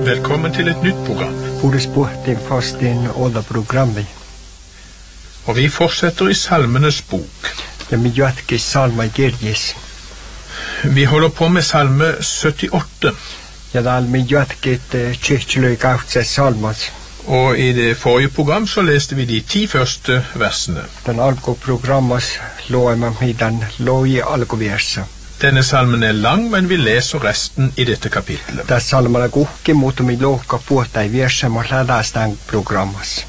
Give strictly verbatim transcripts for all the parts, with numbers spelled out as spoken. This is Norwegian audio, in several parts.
Velkommen til et nytt program. Hvor det sporten fast inn alle programmer. Og vi fortsetter i Salmenes bok. Ja, vi gjør ikke salmer gergis. Vi holder på med salme syttiåtte. Ja, da vi gjør ikke et kyrkjeløy gaut seg salmer. Og i det forrige program så leste vi de ti første versene. Den algo programmet lå man med den lå i algo verset. Denne salmen er lang, men vi leser resten i dette kapitlet. Da salmen er gokke mot om vi låker på deg verset må lade stang programmet.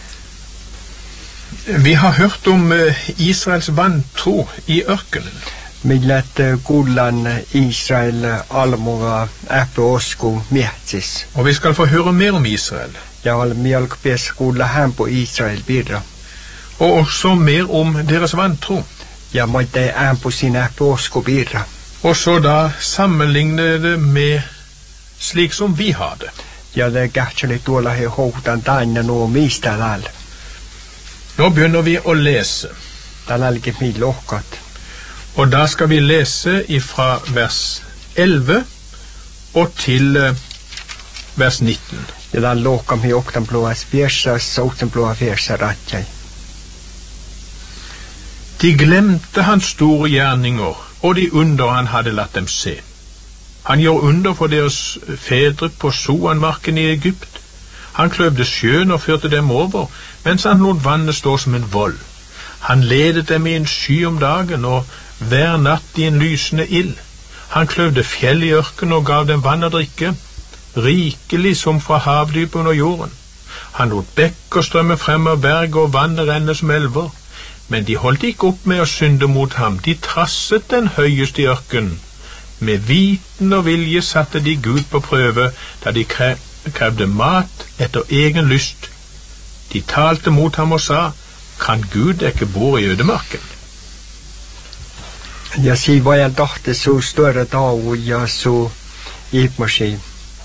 Vi har hørt om Israels vantro i ørkenen. Vi lette godland Israel almora eppe osko mjertis. Og vi skal få høre mer om Israel. Ja, vi har bes godla hem på Israel bidra. Og også mer om deres vantro. Ja, må det er på sine eppe osko bidra. Og så da sammenligne det med slik som vi har det. Ja, det er gærlig litt dårlig å ha hodan denne nå miste all. Nå begynner vi å lese. Den er ikke mye lukket. Og da skal vi lese ifra vers elleve og til uh, vers nitten. Ja, den lukket mye og den blå spjerser, så den blå verser rett jeg. De glemte hans store gjerninger, og de under han hadde latt dem se. Han gjorde under for deres fedre på Soanmarken i Egypt. Han kløvde sjøen og førte dem over, mens han lot vannet stå som en vold. Han ledet dem i en sky om dagen, og hver natt i en lysende ild. Han kløvde fjell i ørken og gav dem vann å drikke, rikelig som fra havdypet under jorden. Han lot bekker strømme frem av berg og vannet renne som elver. Men de holdt ikke opp med å synde mot ham, de trasset den høyeste i ørkenen. Med viten og vilje satte de Gud på prøve, da de krevde mat etter egen lyst. De talte mot ham og sa, kan Gud ikke bo i ødemarken? Jeg sier hva jeg dachte så større da, og jeg så gikk må si.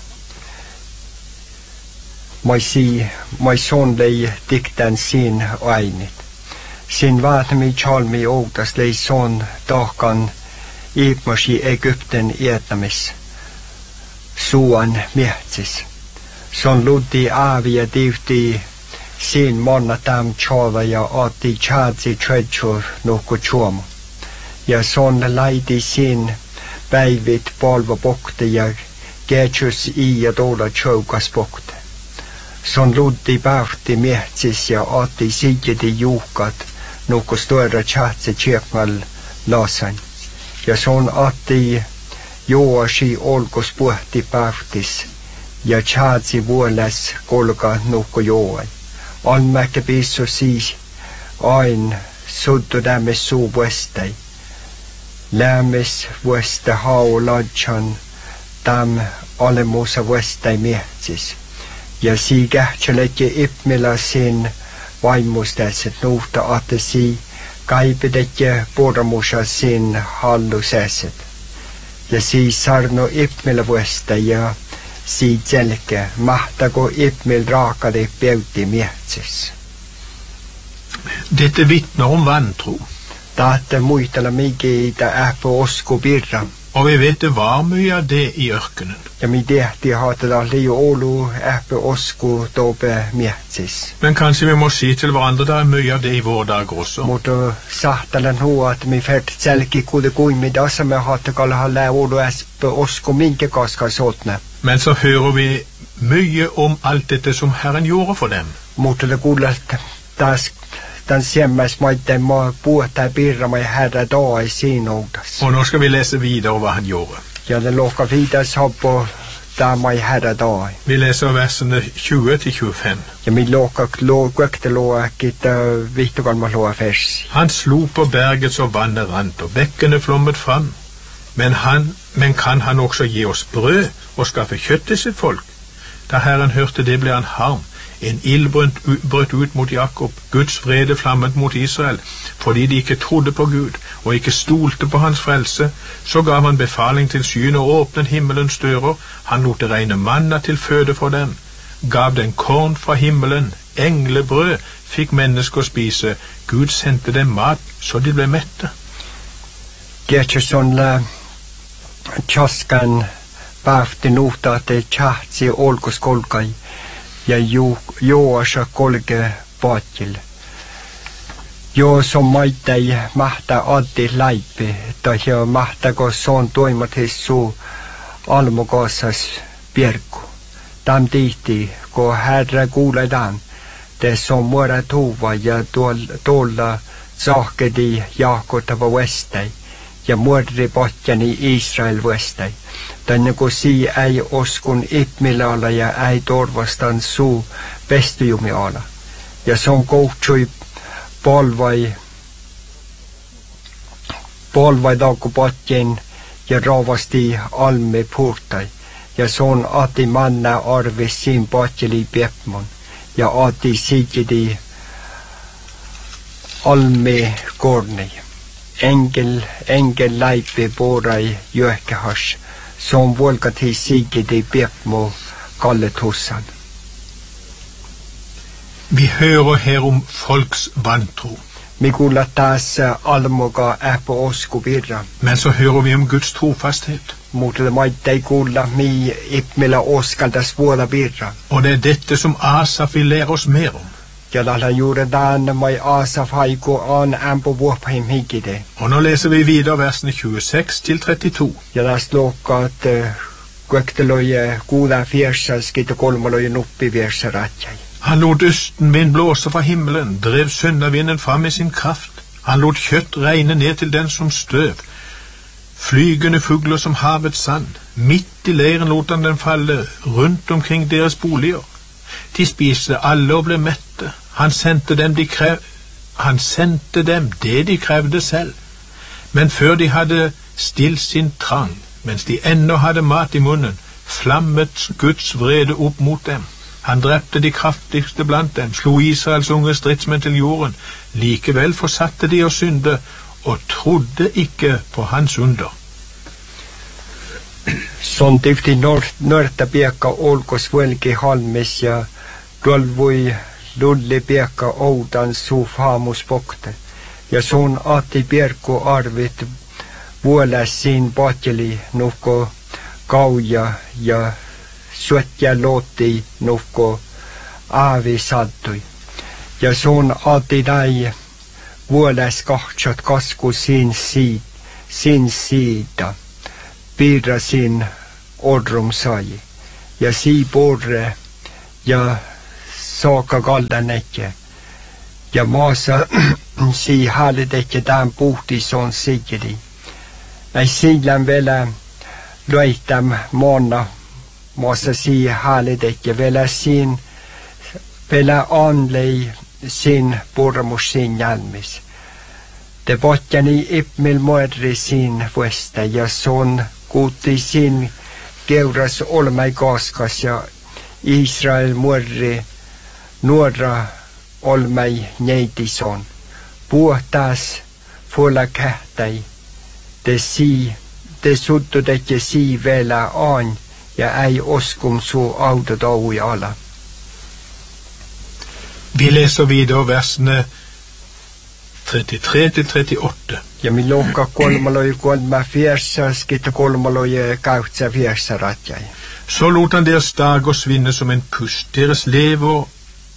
Må jeg si, må jeg sånn lei dikten sin og egnet. Sin vaten mi kjalmi ågdas lei sånn dakan gikk i Egypten etnamis. Sånn mjertis. Sånn loddi avia divti sin mannatam tjavaja at de tjadzi tredjur noko tjomo. Ja sånn leidi sin beivit balva bokte jag gætjus i at ola tjaukas bokte. Sånn loddi bauti mjertis ja at de sige de jukat noko større tjatsi tjekmal lasan. Ja sånn at de joa si olgos puhti bautis ja tjatsi vuoles kolga noko joa. Almäkke piso si ain suddu dämmes suu vuestei. Lämmes vueste hao ladjan dam alemusa vuestei mietsis. Ja si kähtsäleke ipmila sin vaimustäiset nuhta ate si kaipidetje poramusa sin hallusäiset. Ja si sarno ipmila vueste ja si selke mahtago ipmil raakade peuti mietsis. Dette vittner om vantro. Tahte muistella mikä är på osko birra. Og vi vet det var mye av det i ørkenen. Ja mi tehti hata da lio olu är på osko dobe mietsis. Men kanskje vi må si til hverandre det er mye av det i vår dag også. Mutta sahtelen hu at mi färt selki kude kuimi dasa me hata kalla halla olu är på osko minke kaska sotne. Men så hører vi mye om alt dette som Herren gjorde for dem. Mutta det kuulet taas den semmes maiden må puhuta birra mai herra daa i sin oudas. Og nå skal vi lese videre hva han gjorde. Ja, det låka videre sabbo da mai herra daa. Vi leser versene tjue til tjuefem. Ja, mi låka kvökte låa kitta vittukan ma låa vers. Han slo på berget så vannet rant og bekkene flommet fram. Men, han, men kan han også gi oss brød og skaffe kjøtt til sitt folk? Da Herren hørte det ble han harm. En ild brøt ut mot Jakob, Guds vrede flammet mot Israel, fordi de ikke trodde på Gud og ikke stolte på hans frelse. Så gav han befaling til skyen og åpnet himmelens dører. Han lot det regne manna til føde for dem, gav den korn fra himmelen, englebrød fikk mennesker spise. Gud sendte dem mat så de ble mette. Det er ikke sånn uh, kjaskan päevti nuhtate tšahtsi olgus kolgai ja ju, joasa kolge paatil. Jos on maitai mahta addi laipi, tahja mahta kos on toimatis suu almukaasas pierku. Tam tihti, kun herra kuuletaan, des on muora tuva ja tuolla sahkedi jaakotava vestai ja muodri potjani Israel vestai. Tänne kun sii ei oskun ipmilaala ja ei torvastan suu pestyjumiala. Ja se on kohtsui polvai, polvai taku potjen ja ravasti almi puhtai. Ja se on ati manna arvis siin potjeli piepmon. Ja ati sikidi almi korni. Engel, engel läipi puorai jöhkehas. Se on volkati sikidi piepmo kalletussan. Vi hører her om folks vantro. Vi kuulla taas almoga äppo osku virra. Men så hører vi om Guds trofasthet. Mutta maita ei kuulla mi ipmillä oskaltas vuoda virra. Og det er dette som Asaf vil lære oss mer om. Ja lalla juuri tämän mai Asaf haiku an ämpo vuopahim hikide. Og nå leser vi videre versene tjueseks til trettito. Ja las luokkaat kuekteloje kuuda fiersas kita kolmaloje nuppi fiersa ratjai. Han lot østenvind blåse fra himmelen, drev søndavinden frem med sin kraft. Han lot kjøtt regne ned til den som støv. Flygende fugler som havets sand. Midt i leiren lot han den falle, rundt omkring deres boliger. De spiste alle og ble mette. Han sendte dem, de krev... han sendte dem det de krevde selv. Men før de hadde stilt sin trang, mens de ennå hadde mat i munnen, flammet Guds vrede opp mot dem. Han drepte de kraftigste blant dem, slo Israels unge stridsmenn til jorden. Likevel forsatte de å synde, og trodde ikke på hans under. Sånn tyfti nörta piekka olkos velki halmis ja tuolvui lulli piekka oudan suu faamus pokte. Ja sun ati pierku arvit vuolas siin patjeli nuhko kauja ja suotja looti nuhko aavi sattui. Ja sun ati näi vuolas kahtsat kasku siin siit, siin siida. Piirrasin odrum sai. Ja sii porre ja saaka kaldanetje. Ja maasa sii haalidetje tämän puhtis on sigidi. Näin siilän vielä loitam monna maasa sii haalidetje vielä siin vielä anlei siin pormus siin jälmis. Te potjani ipmil muodri siin vuesta ja son kuutti siin keuras olmai kaaskas ja Israel muodri nuora olmai neitison. Puhtaas fuola kähtäi. Te sii, te suttudetje sii vielä aan ja ei oskum suu autot aui ala. Vi leser videre versene trettiotre til trettiåtte. Ja mi lohka kolmaloje kolma fiersa, skitte kolmaloje kautsa fiersa ratjai. Så lot han deres dager svinne som en pust. Deres lever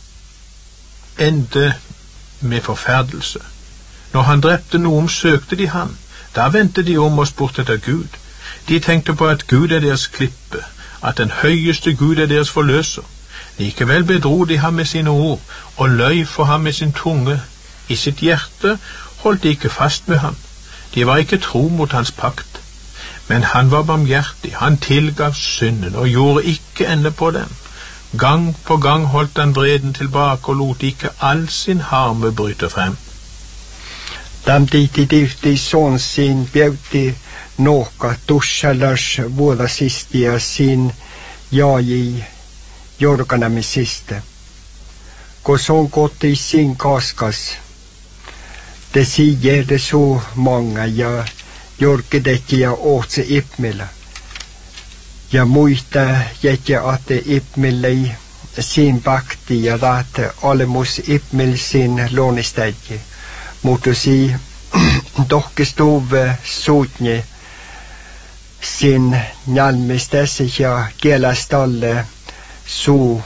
endte med forferdelse. Når han drepte noen, søkte de han. Da vendte de om og spurte etter Gud. De tenkte på at Gud er deres klippe, at den høyeste Gud er deres forløser. Likevel bedro de ham med sine ord, og løy for ham med sin tunge. I sitt hjerte holdt de ikke fast med ham. De var ikke tro mot hans pakt. Men han var barmhjertig, han tilgav synden og gjorde ikke ende på dem. Gang på gang holdt han vreden tilbake og lot ikke all sin harme bryte frem. Tam tihti tihti son siin bjauti nohka tussalas vuodasisti ja siin jaaji jorganamisiste. Kun son koti siin kaskas, te siijerde suu manga ja jorkideki ja ohtse ipmillä. Ja muista jätjä ate ipmillei siin pakti ja tahte olemus ipmill siin luonistäjki. Mutta sii tohkistuve suutni sin nälmistessä ja kieleställe suu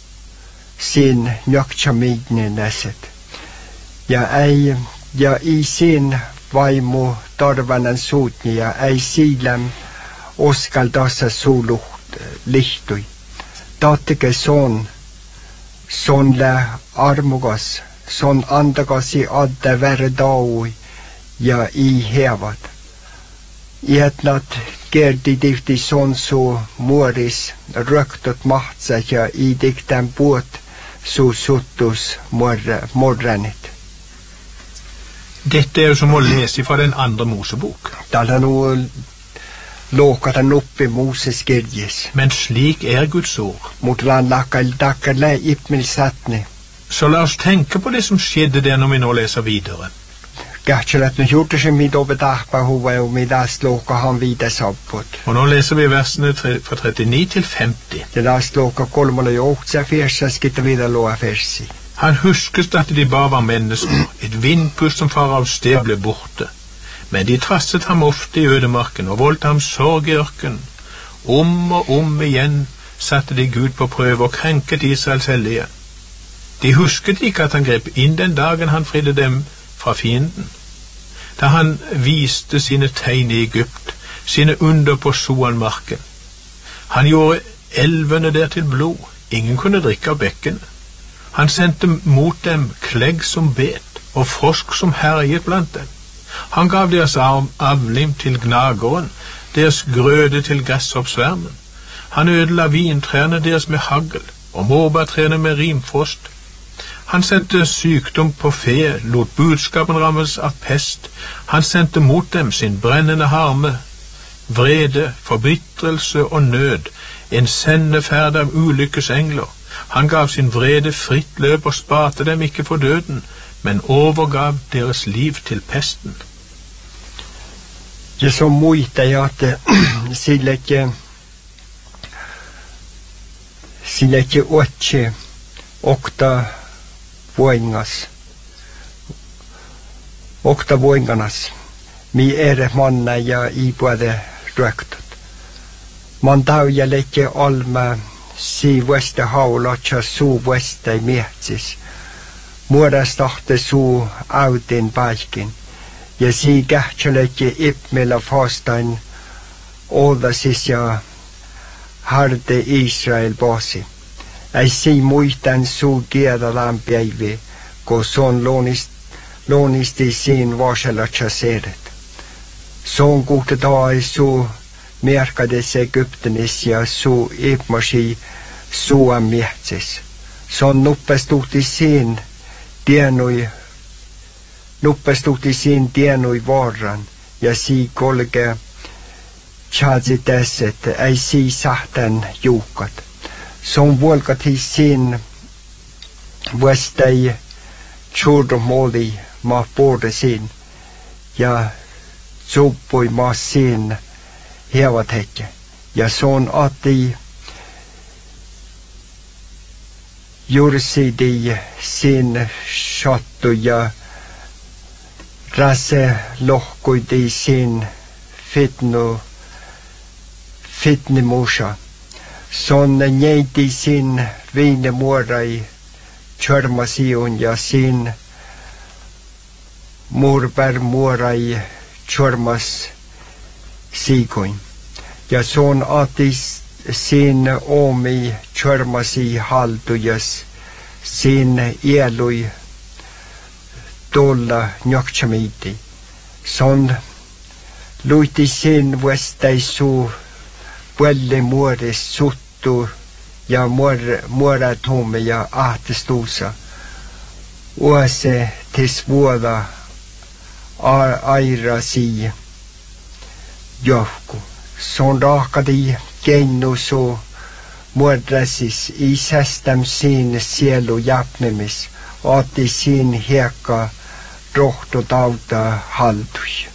sin njöktsamidninäset. Ja ei, ja i sin vaimu torvanen suutni ja ei siilem oskaldassa suuluht lihtui. Tattike son, son lä armugas, son andagasi adde verdaui ja i hevat. Ietnat kerdi tihti son su muoris röktot mahtsa ja i dikten puot su suttus morranit. Dette er jo som å lese fra den andre Mosebok. Täällä nu lookata nuppi Moses kirjes. Men slik er Guds ord. Mutta lan lakkal dakkalle ipmil satni. Så la oss tenke på det som skjedde der når vi nå leser videre. Kähtselet nu gjorde sig mitt oppe tahpa huva og midas looka han videre sabbot. Og nå leser vi versene fra trettini til femti. Det das looka kolmolla johtsa fyrsa skitta videre loa fyrsi. Han husket at de bare var mennesker. Et vindpust som far av sted ble borte. Men de trasset ham ofte i ødemarken og voldte ham sorg i ørken. Om og om igjen satte de Gud på prøve og krenket Israels hellige. De husket ikke at han grep inn den dagen han fridde dem fra fienden. Da han viste sine tegn i Egypt, sine under på Soanmarken. Han gjorde elvene der til blod. Ingen kunne drikke av bekkene. Han sendte mot dem klegg som bet, og frosk som herjet blant dem. Han gav deres avlim til gnageren, deres grøde til gresshoppsvermen. Han ødela vintrærne deres med hagl, og morbærtrærne med rimfrost. Han sendte sykdom på fe, lot budskapen rammes av pest. Han sendte mot dem sin brennende harme, vrede, forbitrelse og nød, en sendeferd av ulykkesengler. Han gav sin vrede fritt løp og sparte dem ikke for døden, men overgav deres liv til pesten. Ja så muita ja att sillekke sillekke otse okta voingas okta voinganas mi ere manna ja ipuade röktot. Man tauja lekke alma si vueste haulatsa su vueste mietsis. Muodastahte suu autin paikin. Ja si kähtsäleke ipmillä fastain oldasis ja harde Israel basi. Ei si muistan suu kieda lämpiäivi, kun son loonist, loonisti siin vaselatsa seedet. Son kuhtetaa ei suu merkades Egyptenis ja suu ipmasi suuan mietsis. Son nuppestuhti siin tienui nuppestuhti siin tienui varran ja sii kolge tjadsi tässet ei sii sahten juukat. Son vuolkati siin vuostei tjurdomoli ma poorde siin ja zuppui ma siin hevat heke. Ja son ati jursidi sin shottu ja rasse lohkuidi sin fitnu fitnimusha. Son neiti sin viinemuorai tjörmasiun ja sin murbermuorai tjörmas siikuin. Ja son atis sin omi tjörmasi haltujas sin ielui tulla njöktsamiti. Son luiti sin vuestai su puelle muoris suttu ja muoratumme ja ahtistuusa. Uase tis vuoda airasi johku. Son raakadi kennu su muodrasis i sästam sin sielu japnemis, ati sin hiekka rohtu tauta haldui.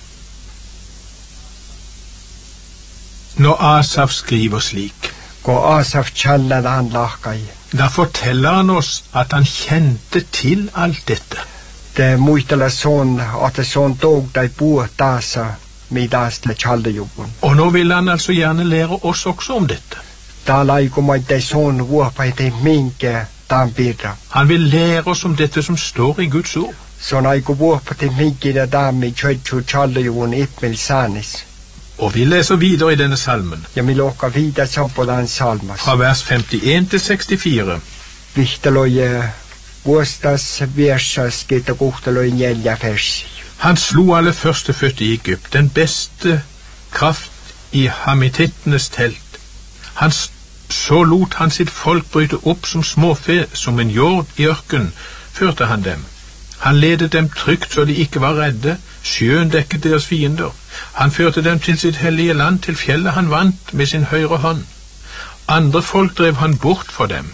Når Asaf skriver slik, Kun Asaf tjallan han lahkai, da forteller han oss at han kjente til alt dette. det muistella son, att son tog dig på tasa midasta chaldejuun. Og nå vil han altså gjerne lære oss også om dette. Da laiku maite son vuopaite minkä tampira. Han vil lære oss om dette som står i Guds ord. Så laiku vuopate minkä dami chöchu chaldejuun ipmel sanis. Og vi leser videre i denne salmen. Ja mi luoka videre på den salmas. Fra vers femtien til sekstifire. Vihtaloje vuostas viersas kita kuhtaloje neljä versi. Han slo alle førstefødte i Egypt, den beste kraft i hamitittenes telt. Han så lot han sitt folk bryte opp som småfe, som en jord i ørken, førte han dem. Han ledet dem trygt så de ikke var redde, sjøen dekket deres fiender. Han førte dem til sitt hellige land, til fjellet han vant med sin høyre hånd. Andre folk drev han bort for dem.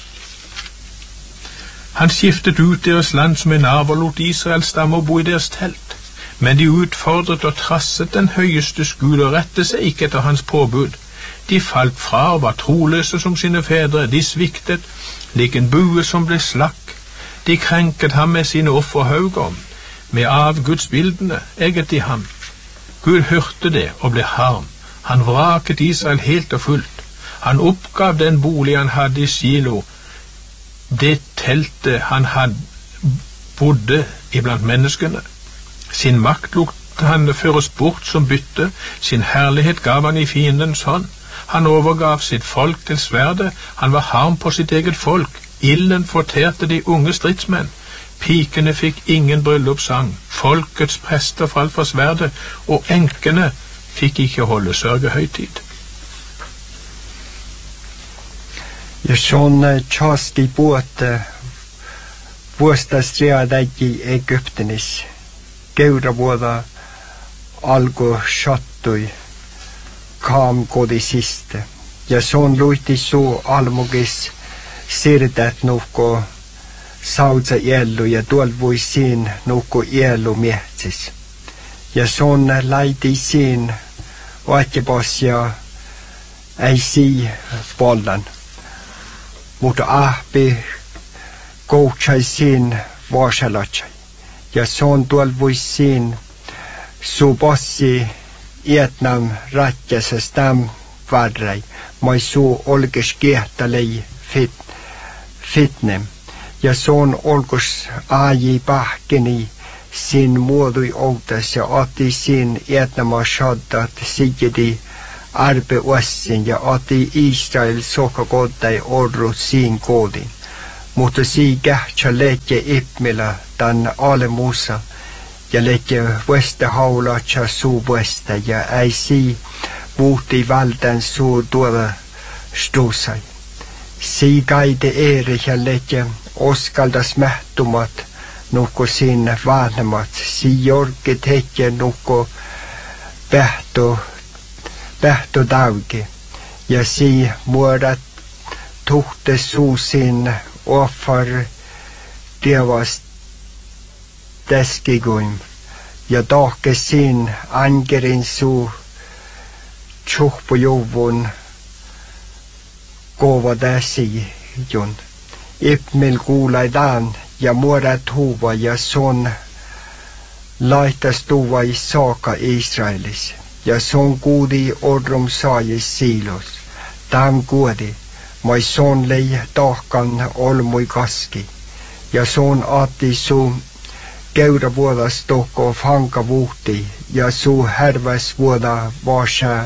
Han skiftet ut deres land som en arv og lot Israels stammer bo i deres telt. Men de utfordret og trasset den høyeste Gud og rettet seg ikke etter hans påbud. De falt fra og var troløse som sine fedre. De sviktet, lik en bue som ble slakk. De krenket ham med sine offerhauger. Med avgudsbildene egget de ham. Gud hørte det og ble harm. Han vraket Israel helt og fullt. Han oppgav den bolig han hadde i Silo, det teltet han hadde bodde iblant menneskene. Sin makt lot han føres bort som bytte, sin herlighet gav han i fiendens hånd. Han overgav sitt folk til sverdet, han var harm på sitt eget folk. Ilden forterte de unge stridsmenn. Pikene fikk ingen bryllupssang. Folkets prester falt for sverdet, og enkene fikk ikke holde sørgehøytid. Ja sånn tjaski båte vuosta striadäki Egyptenis. Keura vuoda algo sattui kaam kodisiste. Ja sånn luiti suu almugis sirdet nuhko saudsa iellu ja tuol voi siin nuhko iellu miehtis. Ja sånn laiti siin vaatjapos ja ei sii pollan. Mutta ahpi koutsai siin vaasalatsai. Ja sån tuol voi siin su bossi Vietnam ratjasas tam varrai. Mai su olkes kiehtalei fit, fitnem. Ja sån olkos aaji pahkeni siin muodui outas ja oti siin Vietnama shaddat sigedi arpe uassin ja oti Israel sokakodai orrut siin koodin. Mutta sii kähtsä letje ipmila tan alemusa ja letje vuesta haulatsa suu vuesta ja ei sii vuhti valtan suu tuoda stusai. Sii kaide eeri ja letje oskaldas mähtumat nuhko siin vaanamat. Sii jorkit hetje nuhko pähto pähto tauki ja sii muodat tuhte suu siin offar dievas täskiguim ja tahke siin angerin suu tjuhpujuvun kova täsijun. Ipmil kuulaidan ja muodat huva ja son laitas tuva i saaka Israelis. Ja son kuudi orrum saajis siilos. Tam kuudi. Mai son lei tahkan olmui kaski. Ja son aati su keura vuodas tohko fanka vuhti. Ja su härväs vuoda vaasa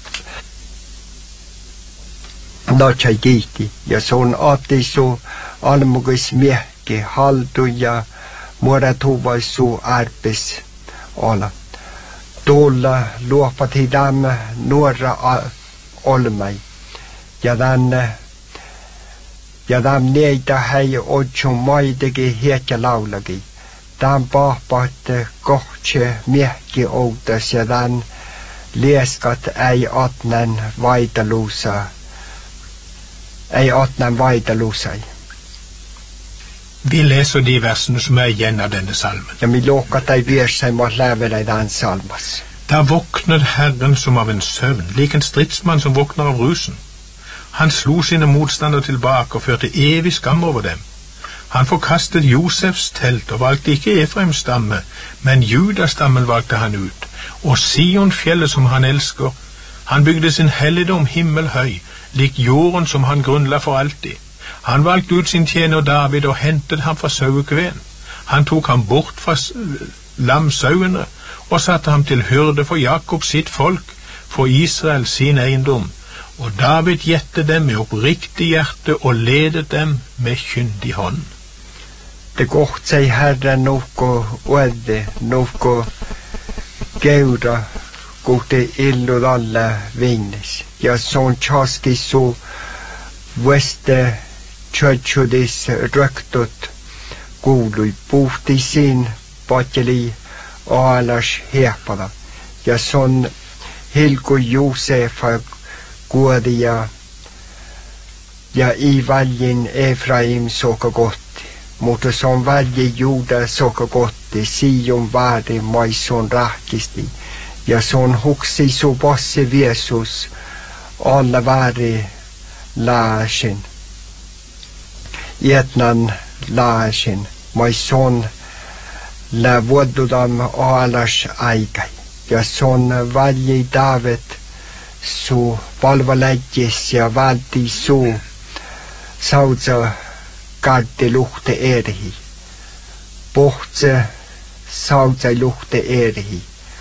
natsai kiihti. Ja son aati su almugis miehki haldu ja muodat huvais su ärpis ala. Tuolla luopati tam nuora olmai. Ja tänne ja tam neitä hei otsun maitegi hietkä laulagi. Tam pahpatte kohtse miehki outas ja tän lieskat ei atnen vaitaluusa. Ei atnen vaitaluusai. Vi leser de versene som er igjen av denne salmen. Ja mi luokat ei viersai mat lävele i den salmas. Da våknet Herren som av en søvn, lik en stridsmann som våkner av rusen. Han slo sine motstander tilbake og førte evig skam over dem. Han forkastet Josefs telt og valgte ikke Efraims stamme, men Judas stammen valgte han ut. Og Sionfjellet som han elsker, han bygde sin helligdom himmelhøy, lik jorden som han grunnla for alltid. Han valgte ut sin tjener David og hentet ham fra sauekven. Han tok ham bort fra lamsauene og satte ham til hyrde for Jakob sitt folk, for Israel sin eiendom. Og David gjette dem med oppriktig hjerte og ledet dem med kyndig hånd. Det kohtsai Herren noe öde, noe gauda, gode illo alla vinnes. Ja son chaski så veste churchudis röktot gului puhti sin patjeli alas hepala. Ja son Hilko Josefa kuodia ja i valjen Efraim soka gotti, mutta son valje Juda soka gotti, Sion vaadi maison rahkisti, ja son huksi so bosse Viesus, alla vaadi laasin, Etnan laasin, maison la vuodudam alas aikai, ja son valje David su palvalägis ja valti su saudza kadde luhte erhi. Pohtse saudza luhte erhi.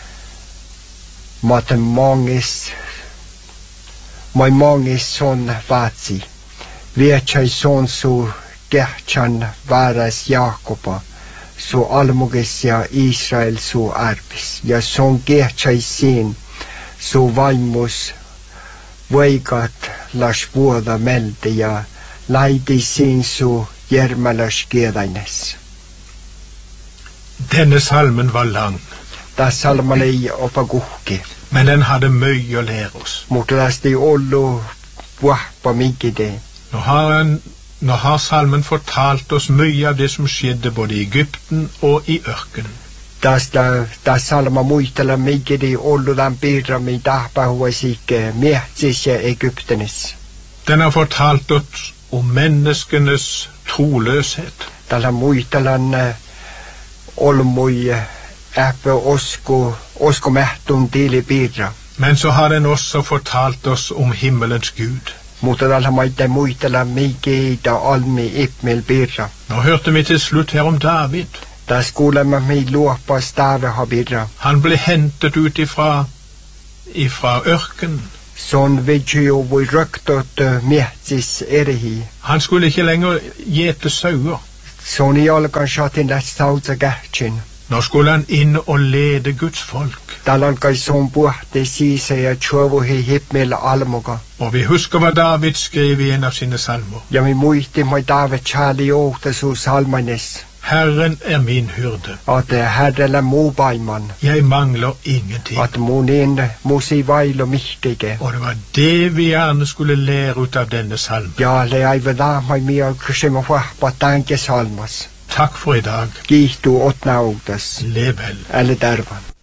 Maten mangis, mai mangis son vatsi. Vietsai son su kehtsan varas Jakoba, su almugis ja Israel su arbis. Ja son kehtsai siin, su vaimus võigat las vuoda melde ja laidi siin su järmelas kedaines. Denne salmen var lang. Ta salma lei opa kuhki. Men den hadde mye å lære oss. Mutta lasti ollu puhpa mikide. Nå har, han, nå har salmen fortalt oss mye av det som skjedde både i Egypten og i ørkenen. Tästä tässä salma muistella mikidi olludan piirrami tahpahuasikke mehtsis ja Egyptenis. Den har fortalt oss om menneskenes troløshet. Tällä muistellan olmui äppä osko osko mehtun tili piirra. Men så har den også fortalt oss om himmelens Gud. Mutta tällä maite muistella mikida almi ipmel piirra. Nå hørte vi til slutt her om David. Da skulle man mi luopa stave ha bidra. Han ble hentet ut ifra, ifra ørken. Sånn vidtjo vi røktot mehtsis erhi. Han skulle ikke lenger gjete sauer. Sånn i alle kan sjatin det saudza gæhtsin. Nå skulle han inn og lede Guds folk. Dalan kai sånn puhte sise ja tjovu hi hipmel almoga. Og vi husker hva David skrev i en av sine salmer. Ja mi muisti mai David tjali ohta su salmanes. Herren er min hyrde. At Herrella mobaiman. Jeg mangler ingenting. At monin musi vailo mihkige. Og det var det vi gjerne skulle lære ut av denne salmen. Ja, le ai veda mai mia kusema wahpa tanke salmas. Takk for i dag. Kiitu otnautas. Lev vel. Eller dervan.